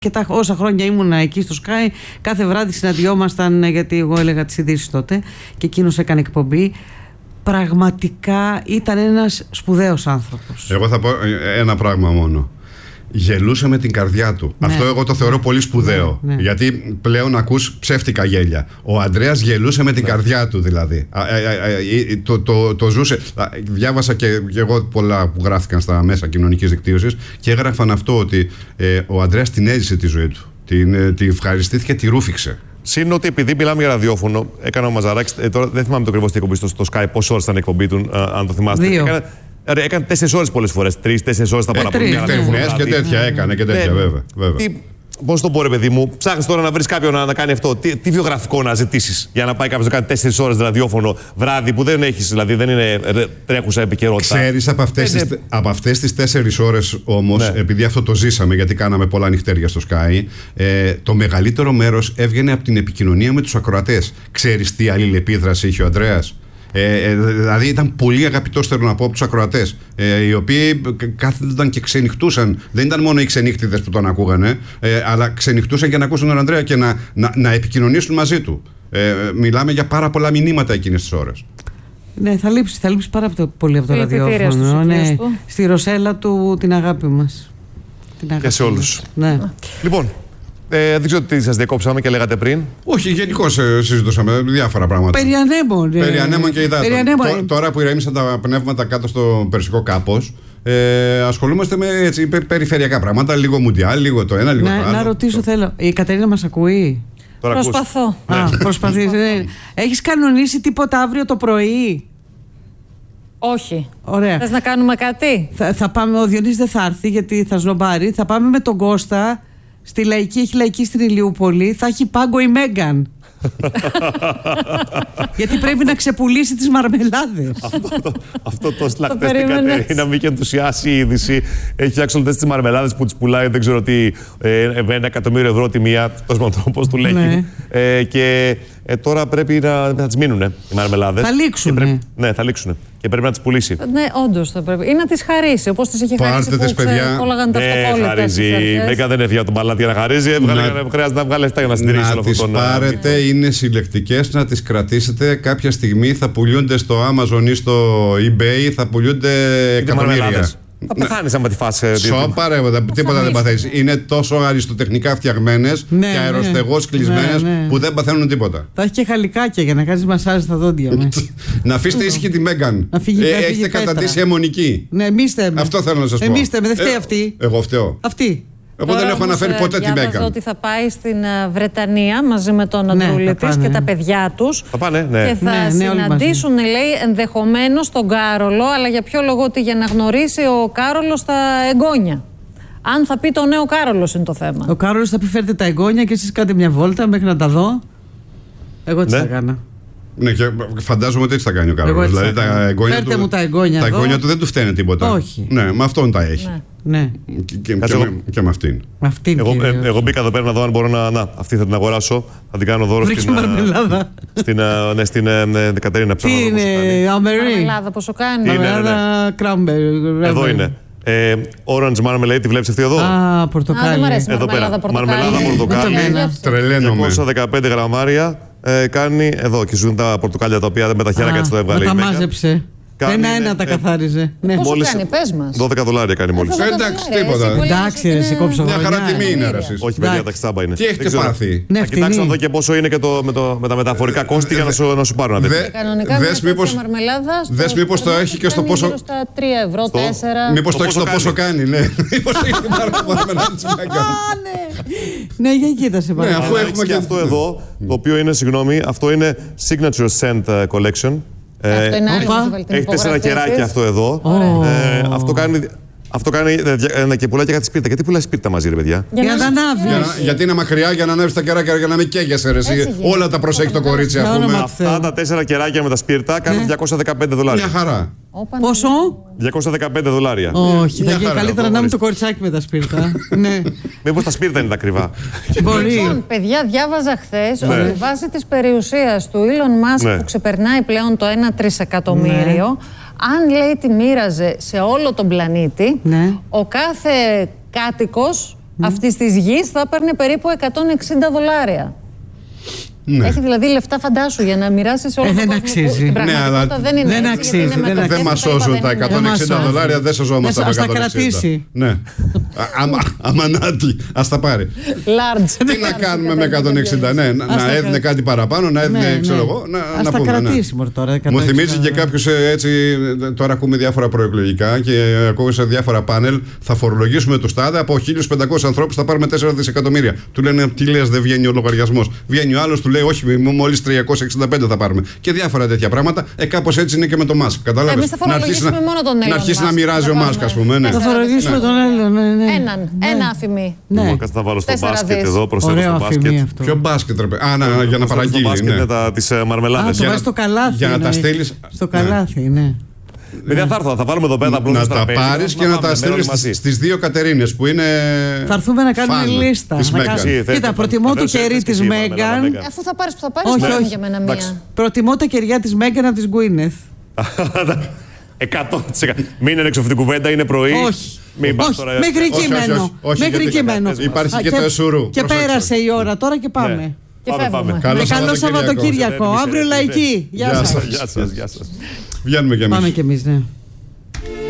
Και όσα χρόνια ήμουνα εκεί στο Sky, κάθε βράδυ συναντιόμασταν, γιατί εγώ έλεγα τις ειδήσεις τότε και εκείνος έκανε εκπομπή. Πραγματικά ήταν ένας σπουδαίος άνθρωπος. Εγώ θα πω ένα πράγμα μόνο. Γελούσε με την καρδιά του. Ναι. Αυτό εγώ το θεωρώ πολύ σπουδαίο. Ναι. Γιατί πλέον ακούς ψεύτικα γέλια. Ο Ανδρέας γελούσε με την καρδιά του, δηλαδή. Το ζούσε. Διάβασα και εγώ πολλά που γράφτηκαν στα μέσα κοινωνικής δικτύωσης και έγραφαν αυτό, ότι ο Ανδρέας την έζησε τη ζωή του. Την ευχαριστήθηκε, τη ρούφηξε. Συν ότι επειδή μιλάμε για ραδιόφωνο, έκανε ο Μαζαράκης. Τώρα δεν θυμάμαι το ακριβώς τι εκπομπή στο Sky, πόσες ώρες ήταν η εκπομπή του, αν το θυμάστε. Έκανε 4 ώρες πολλές φορές. 3-4 ώρες τα παραπάνω. Νυχτερινές και τέτοια έκανε και τέτοια, βέβαια. Πώς το πω, ρε παιδί μου, ψάχνεις τώρα να βρεις κάποιον να κάνει αυτό. Τι βιογραφικό να ζητήσεις για να πάει κάποιος να κάνει 4 ώρες ραδιόφωνο βράδυ που δεν έχεις, δηλαδή δεν είναι τρέχουσα επικαιρότητα. Ξέρεις, από αυτές τις 4 ώρες όμως, ναι, επειδή αυτό το ζήσαμε, γιατί κάναμε πολλά νυχτέρια στο Sky, το μεγαλύτερο μέρος έβγαινε από την επικοινωνία με τους ακροατές. Ξέρεις τι αλληλεπίδραση είχε ο Ανδρέας? Δηλαδή ήταν πολύ αγαπητός, θέλω να πω, από τους ακροατές, οι οποίοι κάθονταν και ξενυχτούσαν. Δεν ήταν μόνο οι ξενύχτιδες που τον ακούγανε, αλλά ξενυχτούσαν για να ακούσουν τον Ανδρέα και να επικοινωνήσουν μαζί του. Μιλάμε για πάρα πολλά μηνύματα εκείνες τις ώρες. Ναι, θα λείψει πάρα πολύ από το ραδιόφωνο. Ναι. Στη Ρωσέλα του την αγάπη μας. Και σε όλους. Ναι. Λοιπόν, δεν ξέρω τι σας διακόψαμε και λέγατε πριν. Όχι, γενικώς συζητούσαμε διάφορα πράγματα. Περί ανέμων και υδάτων. Τώρα που ηρέμησαν τα πνεύματα κάτω στο Περσικό κάπως, ασχολούμαστε με περιφερειακά πράγματα. Λίγο Μουντιάλ, λίγο το ένα, λίγο το άλλο. Να ρωτήσω, θέλω. Η Κατερίνα μας ακούει? Προσπαθώ. Προσπαθείς. Έχεις κανονίσει τίποτα αύριο το πρωί? Όχι. Ωραία. Θες να κάνουμε κάτι? Θα πάμε, ο Διονύσης δεν θα έρθει γιατί θα σνομπάρει. Θα πάμε με τον Κώστα στη Λαϊκή, έχει Λαϊκή στην Ηλιούπολη. Θα έχει πάγκο η Μέγκαν. Γιατί πρέπει να ξεπουλήσει τις μαρμελάδες. Αυτό το σλακτές την Κατερίνα, μη και ενθουσιάσει η είδηση. Έχει φτιάξει όλες τις μαρμελάδες που τις πουλάει, δεν ξέρω τι, 1 εκατομμύριο ευρώ τη μία, πώς του λέγει. Και τώρα πρέπει να τις μείνουν οι μαρμελάδες. Θα λήξουν. Ναι, θα λήξουν. Και πρέπει να τις πουλήσει. Ναι, όντως θα πρέπει. Ή να τις χαρίσει, όπως τις είχε χαρίσει που κόλλαγαν τα αυτοκόλλητα. Χαρίζει. Η Μέγκα δεν έφυγε από τον παλάτι για να χαρίζει. Χρειάζεται να βγάλει λεφτά για να συντηρήσει όλο αυτό. Να τις πάρετε, είναι συλλεκτικές, να τις κρατήσετε. Κάποια στιγμή θα πουλιούνται στο Amazon ή στο eBay, θα πουλιούνται εκατομμύρια. Θα πεθάνεις άμα τη φας. Σοπαρεύοντα, τίποτα δεν παθαίνεις. Είναι τόσο αριστοτεχνικά φτιαγμένες και αεροστεγώς κλεισμένες που δεν παθαίνουν τίποτα. Θα έχει και χαλικάκια για να κάνεις μασάζ στα δόντια μας. Να αφήσετε ήσυχη τη Μέγκαν. Έχετε καταντήσει αιμονική. Ναι, εμείς θέμε. Αυτό θέλω να σας πω. Εμείς θέμε, δεν φταίει αυτή. Εγώ φταίω. Αυτή. Εγώ δεν έχω αναφέρει ποτέ τη Μέγκαν. Διάβαζα ότι θα πάει στην Βρετανία μαζί με τον Αντρούλη της και τα παιδιά τους. Θα πάνε, ναι. Και θα συναντήσουν, λέει, ενδεχομένως τον Κάρολο, αλλά για ποιο λόγο? Ότι για να γνωρίσει ο Κάρολος τα εγγόνια. Αν θα πει το νέο Κάρολος είναι το θέμα. Ο Κάρολος θα πει φέρτε τα εγγόνια και εσείς κάντε μια βόλτα μέχρι να τα δω. Εγώ τι θα κάνω. Ναι, και φαντάζομαι ότι έτσι θα κάνει ο Κάρολος. Δηλαδή τα εγγόνια του, τα εγγόνια του δεν του φταίνε τίποτα. Όχι. Ναι, με αυτόν τα έχει. Ναι. Και με αυτήν. Εγώ μπήκα εδώ πέρα να δω αν μπορώ να. Αυτή θα την αγοράσω. Θα την κάνω δώρο στην Κατερίνα. Τι είναι, Μαρμελάδα, πόσο κάνει? Μαρμελάδα Κράμπερ. Εδώ είναι. Orange Marmalade, τη βλέπεις αυτή εδώ? Α, πορτοκάλι. Εδώ πέρα. Μαρμελάδα πορτοκάλι. Τρελαίνομαι. 215 γραμμάρια. Κάνει εδώ και σου δίνουν τα πορτοκάλια τα οποία με τα χέρια κάτσε το έβγαλε. Τα μάζεψε. Ένα τα καθάριζε. Πόσο κάνει, πες μας? $12 κάνει μόλις. Εντάξει, τίποτα. Εντάξει, ρε, σηκώψω. Μια χαρά τιμή είναι, ρε. Όχι, παιδιά, τα ξάμπα είναι. Τι έχετε πάθει? Θα κοιτάξω εδώ και πόσο είναι και με τα μεταφορικά κόστη για να σου πάρω ένα τέτοιο. Κανονικά μαρμελάδα. Δες μήπως το έχει και στο πόσο. Στα 3 ευρώ, 4. Μήπως το έχει στο πόσο κάνει, ναι. Μήπως έχει μαρμελάδα της Μέγκαν. Ναι, για κοίτασε πάρα. Αφού έχουμε και αυτό εδώ, το οποίο είναι, συγγνώμη, αυτό είναι Signature Scent Collection. Έχει 4 κεράκια αυτό εδώ. Αυτό κάνει και πουλάει και κάτι σπίρτα. Γιατί πουλάει σπίρτα μαζί, ρε παιδιά? Για να ανάβεις. Γιατί είναι μακριά, για να ανέβεις τα κεράκια, για να μην καίγεσαι, ρε. Όλα τα προσέχει το κορίτσι, πούμε. Αυτά τα 4 κεράκια με τα σπίρτα κάνουν $215. Μια χαρά. Πόσο? $215. Όχι, θα γίνει καλύτερα να είμαι το κοριτσάκι με τα σπίρτα. Ναι. Μήπως τα σπίρτα είναι τα ακριβά? Μπορεί. Παιδιά, διάβαζα χθες ότι βάσει της περιουσίας του Elon Musk που ξεπερνάει πλέον το 1 τρισεκατομμύριο, αν λέει τη μοίραζε σε όλο τον πλανήτη, ο κάθε κάτοικος αυτής της γης θα έπαιρνε περίπου $160. Ναι. Έχει δηλαδή λεφτά, φαντάσου, για να μοιράσει σε όλο τον κόσμο. Δεν αξίζει. Στην πραγματικότητα Ναι, δεν είναι δεν έτσι, αξίζει, γιατί είναι δεν μετοχές, Δεν μας τα είπα, σώζουν δεν τα είναι. $160, δεν σωζόμαστε Ας με τα 160. κρατήσει. Ναι. Αμανάτι, ας τα πάρει. Large. Τι να κάνουμε με 160, ναι, να έδινε κάτι παραπάνω, να έδινε, ξέρω εγώ, Ας να τα πούμε. κρατήσει μωρέ τώρα. Μου θυμίζει και κάποιος έτσι, τώρα ακούμε διάφορα προεκλογικά και ακούω σε διάφορα πάνελ, θα φορολογήσουμε το ΣΤΑΔΕ, από 1.500 ανθρώπους θα πάρουμε 4 δισεκατομμύρια. Του λένε, τι λες, δεν βγαίνει ο λογαριασμός. Βγαίνει ο άλλος, του λέει, όχι, μόλις 365 θα πάρουμε. Και διάφορα τέτοια πράγματα. Κάπως έτσι είναι και με το Μάσκ. Κατάλαβες. Εμείς θα φορολογήσουμε μόνο τον Έλληνα. Να αρχίσει να μοιράζει ο Μάσκ, ας πούμε. Θα φορολογήσουμε τον Έλληνα. Ένα αφημί. Ναι. Κάτσε να βάλω στο 4 μπάσκετ δις. εδώ, προσθέτω Ωραίο στο αφημί μπάσκετ. αυτό. Ποιο μπάσκετ, ρε παιδί. Για να παραγγείλει. Στο μπάσκετ Ναι. είναι τις μαρμελάδες. Το βάζει στο καλάθι. για να τα ναι. στέλνεις. Στο καλάθι, ναι. Παιδιά, θα έρθω, θα βάλουμε εδώ πέρα τα μπλούζα Να στο τα τραπέζι. πάρεις και να τα στείλεις στις δύο Κατερίνες που είναι. Θα έρθουμε να κάνουμε φαν λίστα. της Να Μέγαν. κάνουμε- Εσύ, Κοίτα, προτιμώ το βεβαίως, κερί έχεις και της εσύ μαρμελάδα Μέγαν. Μέγαν. Αφού θα πάρεις που θα πάρεις, Όχι, πάρε όχι. για μένα Εντάξει. μία. Προτιμώ τα κεριά της Μέγαν από της Γκουίνεθ. 100%. Μην είναι έξω αυτή την κουβέντα, είναι πρωί. Όχι. Μην πας Όχι, τώρα. μέχρι εκεί Όχι, όχι, μένω. όχι, όχι, Μέχρι γιατί εκεί μένω. υπάρχει Α, και το εσουρού. Και Προσέξτε. πέρασε η ώρα τώρα και πάμε. Ναι. Και Πάμε, φεύγουμε. πάμε. Καλό Καλό Σαββατοκύριακο. Σαββατοκύριακο. Αύριο λαϊκή. Γεια σας. Γεια σας. Βγαίνουμε κι εμείς. Πάμε κι εμείς, ναι.